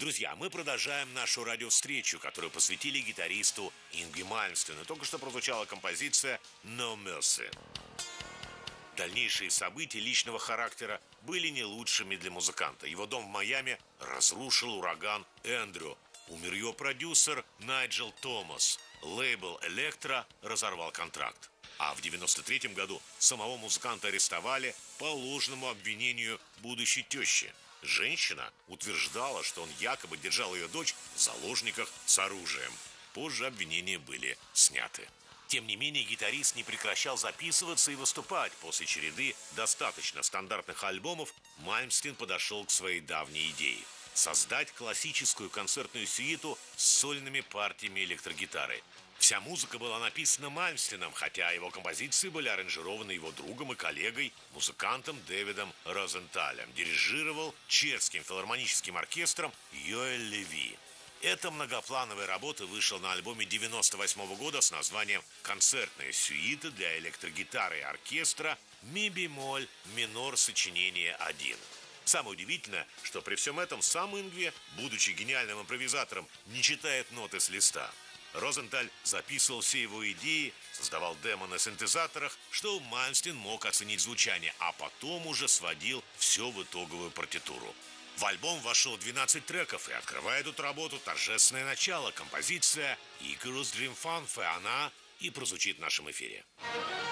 Друзья, мы продолжаем нашу радиовстречу, которую посвятили гитаристу Ингви Мальмстену. Только что прозвучала композиция «No Mercy». Дальнейшие события личного характера были не лучшими для музыканта. Его дом в Майами разрушил ураган Эндрю. Умер его продюсер Найджел Томас. Лейбл «Электро» разорвал контракт. А в 1993 году самого музыканта арестовали по ложному обвинению будущей тещи. Женщина утверждала, что он якобы держал ее дочь в заложниках с оружием. Позже обвинения были сняты. Тем не менее, гитарист не прекращал записываться и выступать. После череды достаточно стандартных альбомов Мальмстен подошел к своей давней идее – создать классическую концертную сюиту с сольными партиями электрогитары. Вся музыка была написана Мальмстеном, хотя его композиции были аранжированы его другом и коллегой, музыкантом Дэвидом Розенталем. Дирижировал Чешским филармоническим оркестром Йоэль Леви. Эта многоплановая работа вышла на альбоме 1998 года с названием «Концертная сюита для электрогитары и оркестра ми бемоль минор сочинение 1». Самое удивительное, что при всем этом сам Ингви, будучи гениальным импровизатором, не читает ноты с листа. Розенталь записывал все его идеи, создавал демо на синтезаторах, что Мальмстен мог оценить звучание, а потом уже сводил все в итоговую партитуру. В альбом вошло 12 треков, и открывает эту работу торжественное начало, композиция «Icarus Dream Fanfare», она и прозвучит в нашем эфире.